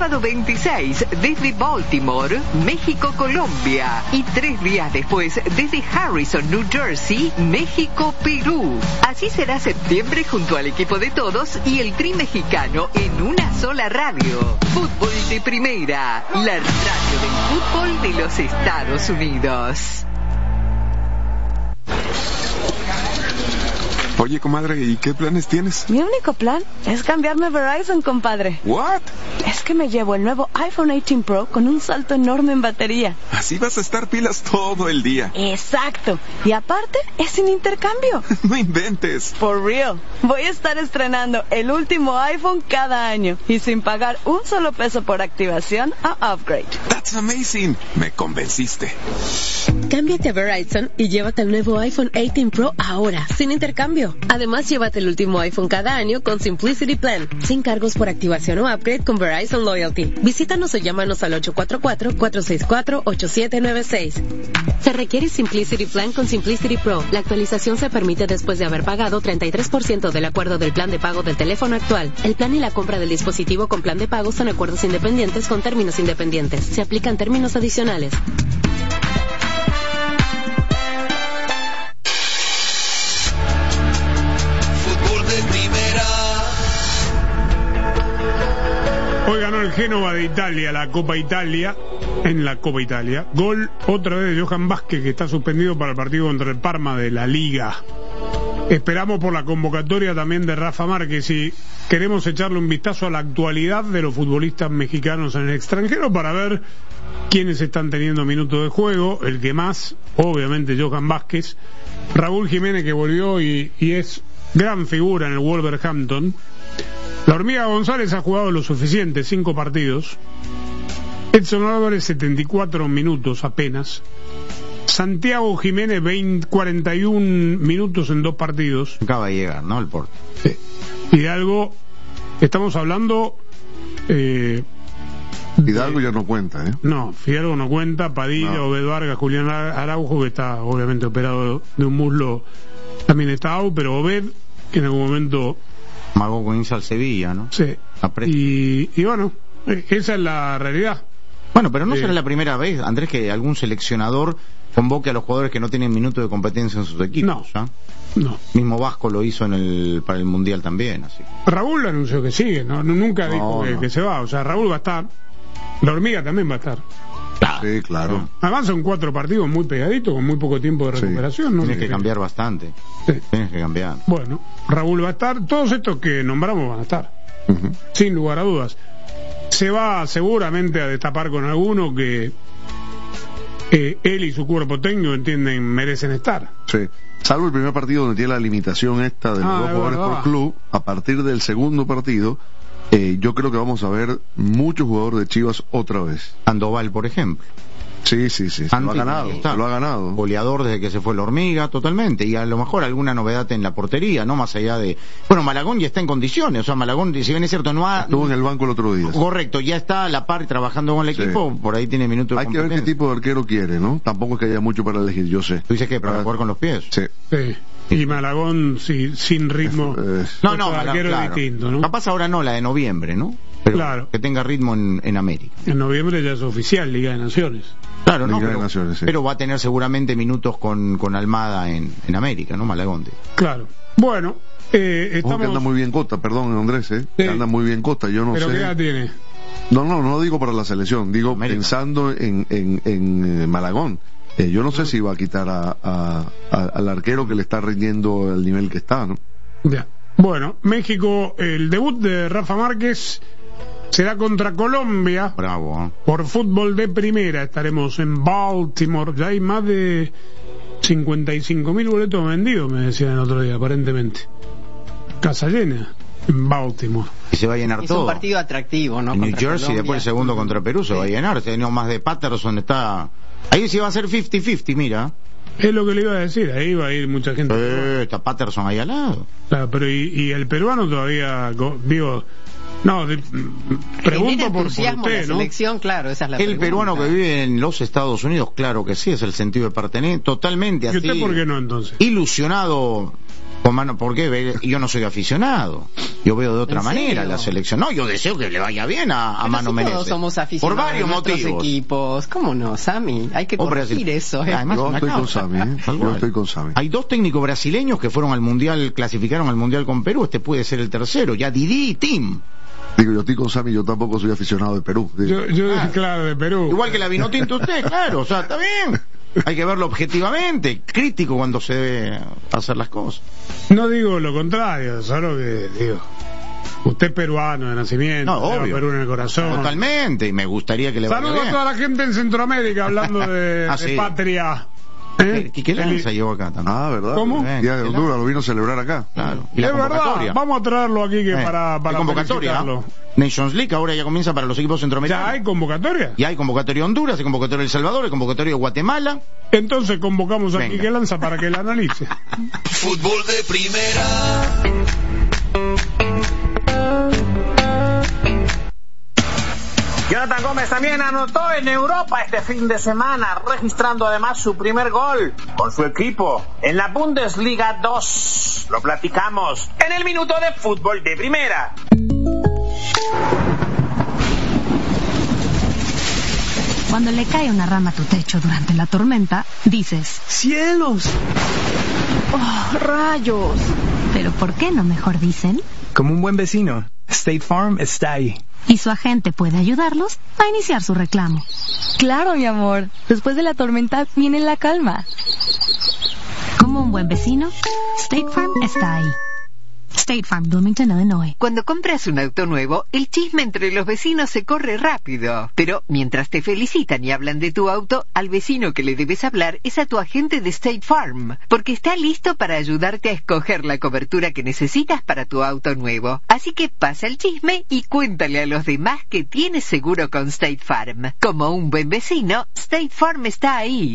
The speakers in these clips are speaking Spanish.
sábado 26 desde Baltimore, México, Colombia. Y 3 días después desde Harrison, New Jersey, México, Perú. Así será septiembre junto al equipo de todos y el Tri mexicano en una sola radio. Fútbol de Primera, la radio del fútbol de los Estados Unidos. Oye, comadre, ¿y qué planes tienes? Mi único plan es cambiarme a Verizon, compadre. ¿What? Es que me llevo el nuevo iPhone 18 Pro con un salto enorme en batería. Así vas a estar pilas todo el día. Exacto. Y aparte, es sin intercambio. No inventes. For real. Voy a estar estrenando el último iPhone cada año y sin pagar un solo peso por activación o upgrade. That's amazing. Me convenciste. Cámbiate a Verizon y llévate el nuevo iPhone 18 Pro ahora, sin intercambio. Además, llévate el último iPhone cada año con Simplicity Plan, sin cargos por activación o upgrade con Verizon Loyalty. Visítanos o llámanos al 844-464-8796. Se requiere Simplicity Plan con Simplicity Pro. La actualización se permite después de haber pagado 33% del acuerdo del plan de pago del teléfono actual. El plan y la compra del dispositivo con plan de pago son acuerdos independientes con términos independientes. Se aplican términos adicionales. Hoy ganó el Génova de Italia, la Copa Italia, en la Copa Italia. Gol otra vez de Johan Vázquez, que está suspendido para el partido contra el Parma de la Liga. Esperamos por la convocatoria también de Rafa Márquez y queremos echarle un vistazo a la actualidad de los futbolistas mexicanos en el extranjero para ver quiénes están teniendo minutos de juego. El que más, obviamente, Johan Vázquez. Raúl Jiménez, que volvió y es gran figura en el Wolverhampton. La Hormiga González ha jugado lo suficiente, 5 partidos. Edson Álvarez, 74 minutos apenas. Santiago Jiménez, 41 minutos en 2 partidos. Acaba de llegar, ¿no? El Porto. Sí. Hidalgo, estamos hablando... Hidalgo ya no cuenta, ¿eh? No, Fidalgo no cuenta. Padilla, no. Obed Vargas, Julián Araujo, que está obviamente operado de un muslo, también está out, pero Obed, que en algún momento... Mago con al Sevilla, ¿no? Sí. Y bueno, esa es la realidad. Bueno, pero no será la primera vez, Andrés, que algún seleccionador convoque a los jugadores que no tienen minutos de competencia en sus equipos. No. No. Mismo Vasco lo hizo para el Mundial también, así. Raúl anunció que sigue, nunca dijo que se va. O sea, Raúl va a estar. La Hormiga también va a estar. Sí, claro. Además son 4 partidos muy pegaditos, con muy poco tiempo de recuperación. Tienes que cambiar bastante. Sí. Tienes que cambiar. Bueno, Raúl va a estar. Todos estos que nombramos van a estar. Sin lugar a dudas. Se va seguramente a destapar con alguno que él y su cuerpo técnico entienden merecen estar. Sí. Salvo el primer partido donde tiene la limitación esta de los 2 jugadores por club. A partir del segundo partido, yo creo que vamos a ver muchos jugadores de Chivas otra vez. Sandoval, por ejemplo. Sí, se lo ha ganado. Goleador desde que se fue la Hormiga, totalmente. Y a lo mejor alguna novedad en la portería, ¿no? Más allá de... Bueno, Malagón ya está en condiciones. O sea, Malagón, si bien es cierto, no ha... Estuvo en el banco el otro día. Correcto, ya está a la par trabajando con el equipo. Por ahí tiene minutos de competencia. Hay que ver qué tipo de arquero quiere, ¿no? Tampoco es que haya mucho para elegir, yo sé. ¿Tú dices que para jugar con los pies? Sí. Y Malagón sin ritmo. No, arquero claro. Distinto, ¿no? Capaz ahora no, la de noviembre, ¿no? Pero claro. Que tenga ritmo en América. En noviembre ya es oficial, Liga de Naciones. Claro, Liga de Naciones, sí. Pero va a tener seguramente minutos con Almada en América, ¿no? Malagón. Claro. Bueno, estamos... que anda muy bien Costa, perdón, Andrés, Sí. Anda muy bien Costa, yo no sé. ¿Pero qué edad tiene? No digo para la selección, digo América. Pensando en Malagón. Yo no sé si va a quitar al arquero que le está rindiendo al nivel que está, ¿no? Ya. Bueno, México, el debut de Rafa Márquez será contra Colombia. Bravo. Por fútbol de primera. Estaremos en Baltimore. Ya hay más de 55.000 boletos vendidos, me decían el otro día, aparentemente. Casa llena en Baltimore. Y se va a llenar todo. Es un partido atractivo, ¿no? En New Jersey, Colombia. después el segundo contra Perú se va a llenar. Tenemos más de Patterson, está... Ahí sí va a ser 50-50, mira. Es lo que le iba a decir, ahí va a ir mucha gente. Está Patterson ahí al lado. Claro, pero y el peruano todavía, digo... No, pregunto por usted, la selección, ¿no? Claro, esa es la El pregunta. peruano que vive en los Estados Unidos, claro que sí, es el sentido de pertenecer, totalmente así. ¿Y usted por qué no, entonces? Ilusionado, Con mano, ¿por qué? Yo no soy aficionado. Yo veo de otra ¿En manera serio? la selección. No, yo deseo que le vaya bien a Pero Mano si Menezes. todos somos aficionados Por varios de nuestros motivos. equipos. ¿Cómo no, Sammy? Hay que corregir eso. Además, Yo una estoy con causa. Sammy, ¿eh? Tal Yo cual. estoy con Sammy. Hay 2 técnicos brasileños que fueron al Mundial, clasificaron al Mundial con Perú. Este puede ser el tercero. Ya Didi y Tim. Digo, yo estoy con Sammy, yo tampoco soy aficionado de Perú. Digo. Claro, de Perú. Igual que la Vinotinto usted, claro. O sea, está bien. Hay que verlo objetivamente, crítico cuando se debe hacer las cosas. No digo lo contrario, solo que digo, usted es peruano de nacimiento, No, lleva obvio. Perú en el corazón. Totalmente, y me gustaría que le vaya Saludos bien. a toda la gente en Centroamérica hablando de, Ah, de sí. patria. ¿Qué lanza llevó acá también? Ah, ¿verdad? ¿Cómo? Día de Honduras, lo vino a celebrar acá. Claro. Y la Es verdad, convocatoria. vamos a traerlo aquí que para convocatoria. felicitarlo. Nations League ahora ya comienza para los equipos centroamericanos. ¿Ya hay convocatoria? Y hay convocatoria de Honduras, hay convocatoria de El Salvador, hay convocatoria de Guatemala. Entonces convocamos a Venga. Quique Lanza para que la analice. Fútbol de primera. Jonathan Gómez también anotó en Europa este fin de semana, registrando además su primer gol con su equipo en la Bundesliga 2. Lo platicamos en el minuto de fútbol de primera. Cuando le cae una rama a tu techo durante la tormenta, dices, ¡cielos! ¡Oh, rayos! ¿pero por qué no mejor dicen? Como un buen vecino, State Farm está ahí. Y su agente puede ayudarlos a iniciar su reclamo. Claro, mi amor. Después de la tormenta viene la calma. Como un buen vecino, State Farm está ahí. State Farm, Bloomington, Illinois. Cuando compras un auto nuevo, el chisme entre los vecinos se corre rápido. Pero mientras te felicitan y hablan de tu auto, al vecino que le debes hablar es a tu agente de State Farm, porque está listo para ayudarte a escoger la cobertura que necesitas para tu auto nuevo. Así que pasa el chisme y cuéntale a los demás que tienes seguro con State Farm. Como un buen vecino, State Farm está ahí.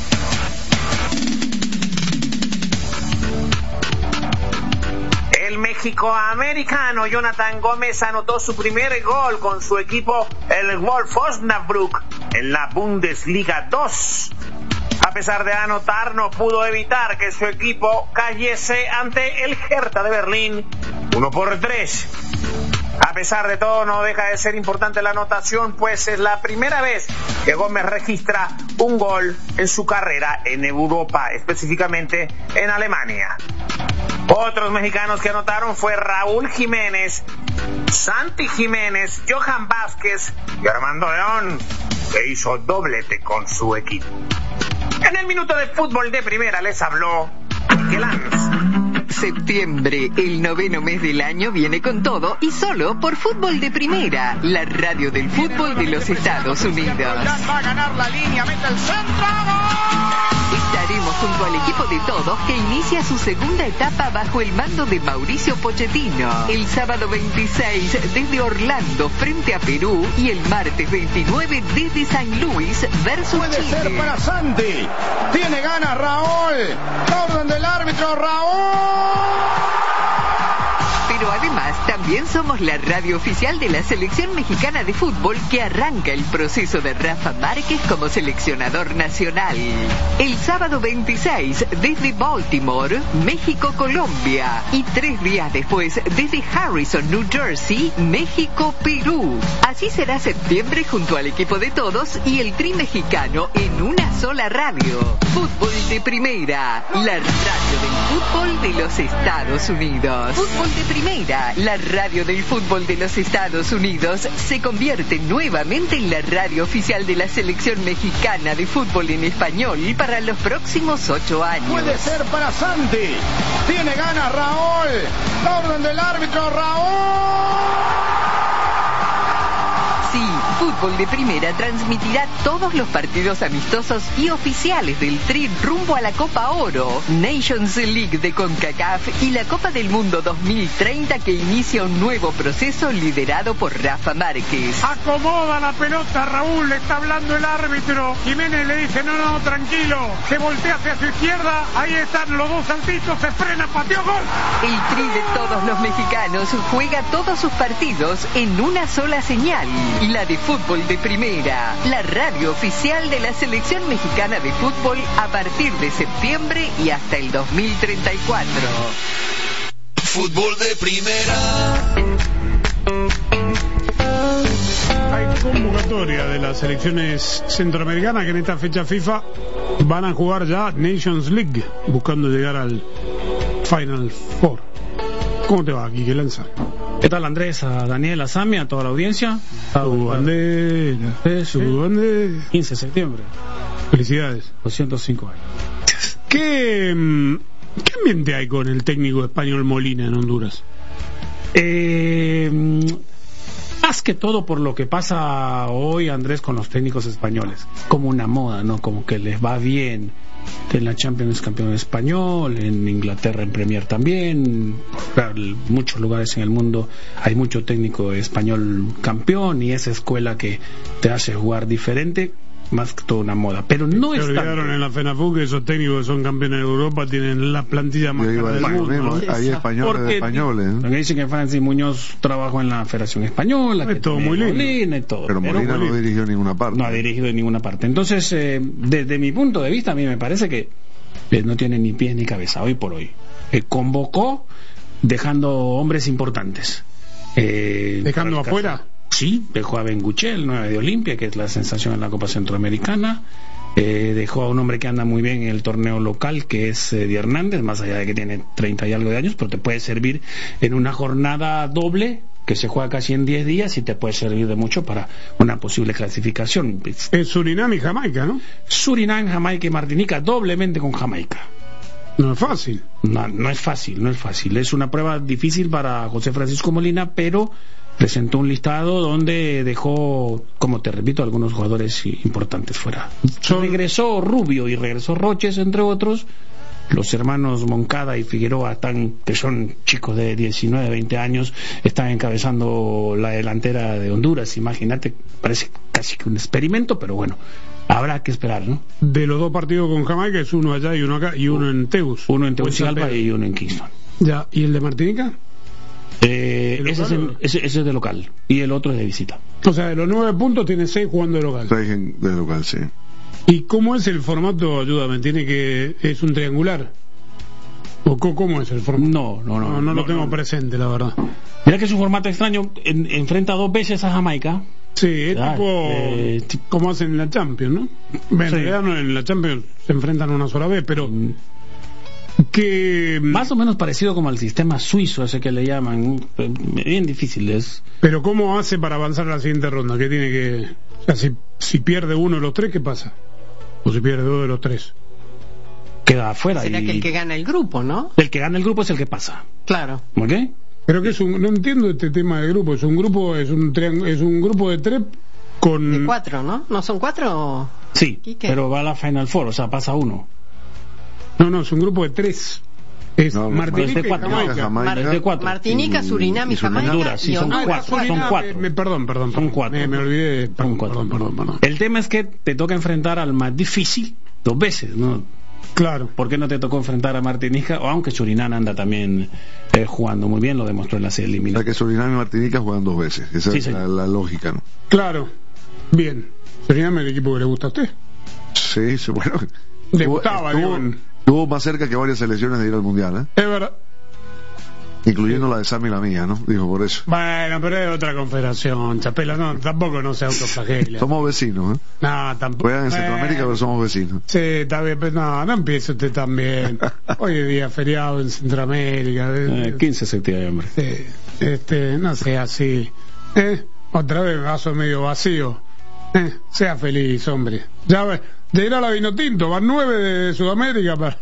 El mexicoamericano Jonathan Gómez anotó su primer gol con su equipo, el Wolf Osnabrück, en la Bundesliga 2. A pesar de anotar, no pudo evitar que su equipo cayese ante el Hertha de Berlín 1-3. A pesar de todo, no deja de ser importante la anotación, pues es la primera vez que Gómez registra un gol en su carrera en Europa, específicamente en Alemania. Otros mexicanos que anotaron fue Raúl Jiménez, Santi Jiménez, Johan Vázquez y Armando León, que hizo doblete con su equipo. En el minuto de fútbol de primera les habló Quique Lanz. Septiembre, el 9º mes del año, viene con todo y solo por Fútbol de Primera, la radio del fútbol de los Estados Unidos. Va a ganar la línea, mete el centro. Estaremos junto al equipo de todos que inicia su segunda etapa bajo el mando de Mauricio Pochettino. El sábado 26 desde Orlando frente a Perú y el martes 29 desde San Luis versus Puede Chile. ser para Santi. Tiene ganas Raúl. Orden del árbitro, Raúl. Pero además también somos la radio oficial de la selección mexicana de fútbol que arranca el proceso de Rafa Márquez como seleccionador nacional. El sábado 26 desde Baltimore, México, Colombia. Y 3 días después desde Harrison, New Jersey, México, Perú. Así será septiembre junto al equipo de todos y el Tri mexicano en una sola radio. Fútbol de Primera, la radio del fútbol de los Estados Unidos. Fútbol de Primera, la radio del fútbol de los Estados Unidos, se convierte nuevamente en la radio oficial de la selección mexicana de fútbol en español para los próximos 8 años. Puede ser para Santi. Tiene ganas Raúl. Orden del árbitro, Raúl. Sí, Fútbol de Primera transmitirá todos los partidos amistosos y oficiales del Tri rumbo a la Copa Oro, Nations League de CONCACAF y la Copa del Mundo 2030 que inicia un nuevo proceso liderado por Rafa Márquez. Acomoda la pelota, Raúl, le está hablando el árbitro. Jiménez le dice, no, tranquilo, se voltea hacia su izquierda, ahí están los dos saltitos, se frena, pateó, gol. El Tri de todos los mexicanos juega todos sus partidos en una sola señal, la de Fútbol de Primera, la radio oficial de la Selección Mexicana de Fútbol a partir de septiembre y hasta el 2034. Fútbol de Primera. Hay convocatoria de las selecciones centroamericanas que en esta fecha FIFA van a jugar ya Nations League, buscando llegar al Final Four. ¿Cómo te va, Quique Lanza? ¿Qué tal, Andrés? A Daniel, a Sami, a toda la audiencia. Su bandera, su bandera. 15 de septiembre. Felicidades. 205 años. ¿Qué ambiente hay con el técnico español Molina en Honduras? Más que todo por lo que pasa hoy, Andrés, con los técnicos españoles. Como una moda, ¿no? Como que les va bien. En la Champions campeón español, en Inglaterra en Premier también. En muchos lugares en el mundo hay mucho técnico español campeón y esa escuela que te hace jugar diferente. Más que toda una moda, pero no es tanto. Olvidaron en la FENAFU que esos técnicos que son campeones de Europa tienen la plantilla más cara del mundo, ¿no? Hay españoles. Me dicen que Francis Muñoz trabajó en la Federación Española, es todo muy lindo. Y todo, pero Molina no dirigió en ninguna parte. No ha dirigido en ninguna parte. Entonces, desde mi punto de vista, a mí me parece que no tiene ni pies ni cabeza hoy por hoy. Convocó dejando hombres importantes. ¿Dejando afuera? Sí, dejó a Benguchel, 9 de Olimpia, que es la sensación en la Copa Centroamericana. Dejó a un hombre que anda muy bien en el torneo local, que es Di Hernández, más allá de que tiene 30 y algo de años, pero te puede servir en una jornada doble que se juega casi en 10 días y te puede servir de mucho para una posible clasificación. Es Surinam y Jamaica, ¿no? Surinam, Jamaica y Martinica, doblemente con Jamaica. No es fácil. No es fácil. Es una prueba difícil para José Francisco Molina, pero presentó un listado donde dejó, como te repito, algunos jugadores importantes fuera. Regresó Rubio y regresó Roches, entre otros. Los hermanos Moncada y Figueroa, que son chicos de 19, 20 años, están encabezando la delantera de Honduras. Imagínate, parece casi que un experimento, pero bueno, habrá que esperar, ¿no? De los dos partidos con Jamaica es uno allá y uno acá, y uno en Tegus. Uno en Tegucigalpa y uno en Kingston. Ya, ¿y el de Martinica? Ese es de local y el otro es de visita. O sea, de los 9 puntos tiene 6 jugando de local. 6 de local, sí. ¿Y cómo es el formato? Ayúdame, ¿es un triangular? ¿O cómo es el formato? No lo tengo presente, la verdad. Mira que es un formato extraño. Enfrenta 2 veces a Jamaica. Sí, es tipo como hacen en la Champions, ¿no? En realidad no, en la Champions se enfrentan una sola vez, pero que más o menos parecido como al sistema suizo ese que le llaman, bien difícil es. Pero ¿cómo hace para avanzar a la siguiente ronda? ¿Qué tiene que...? O sea, si pierde uno de los 3, ¿qué pasa? O si pierde 2 de los 3, queda afuera. Será que el que gana el grupo, ¿no? El que gana el grupo es el que pasa. Claro. ¿Ok? Pero que no entiendo este tema de grupo. Es un grupo de 3 con... De 4, ¿no? ¿No son 4? Sí, pero va a la Final Four, o sea, pasa uno. No, es un grupo de 3. Es Martinica y Jamaica. Martinica, Surinam y Jamaica. Honduras, sí, son 4. Perdón. Son 4. Me olvidé. Perdón. El tema es que te toca enfrentar al más difícil 2 veces, ¿no? Claro. ¿Por qué no te tocó enfrentar a Martinica? O aunque Surinam anda también jugando muy bien, lo demostró en la serie eliminatoria. O sea que Surinam y Martinica juegan 2 veces. Esa es la lógica, ¿no? Claro. Bien. ¿Surinam es el equipo que le gusta a usted? Sí, bueno. Le gustaba, estuvo más cerca que varias selecciones de ir al Mundial, ¿eh? Es verdad. Incluyendo la de Sami y la mía, ¿no? Dijo por eso. Bueno, pero es otra confederación, Chapela, tampoco no se autoflagela. Somos vecinos, ¿eh? No, tampoco. Juegan en Centroamérica, pero somos vecinos. Sí, está bien, pero no empiece usted también. Hoy es día feriado en Centroamérica. 15 de septiembre. No sea así. Otra vez vaso medio vacío. Sea feliz, hombre. Ya ves, de ir a la Vinotinto, van 9 de Sudamérica para...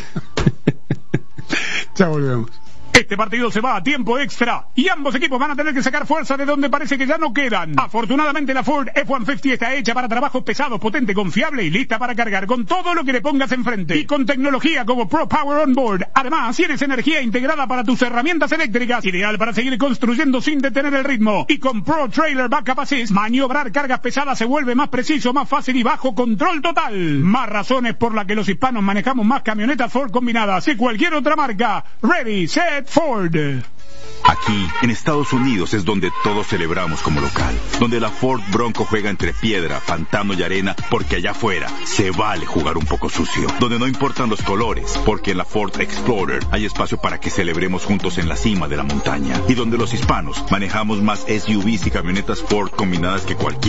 Ya volvemos. Este partido se va a tiempo extra y ambos equipos van a tener que sacar fuerza de donde parece que ya no quedan. Afortunadamente la Ford F-150 está hecha para trabajos pesados, potente, confiable y lista para cargar con todo lo que le pongas enfrente. Y con tecnología como Pro Power On Board. Además, tienes energía integrada para tus herramientas eléctricas, ideal para seguir construyendo sin detener el ritmo. Y con Pro Trailer Backup Assist, maniobrar cargas pesadas se vuelve más preciso, más fácil y bajo control total. Más razones por las que los hispanos manejamos más camionetas Ford combinadas que cualquier otra marca. Ready, set, Ford. Aquí, en Estados Unidos, es donde todos celebramos como local. Donde la Ford Bronco juega entre piedra, pantano y arena, porque allá afuera se vale jugar un poco sucio. Donde no importan los colores, porque en la Ford Explorer hay espacio para que celebremos juntos en la cima de la montaña. Y donde los hispanos manejamos más SUVs y camionetas Ford combinadas que cualquier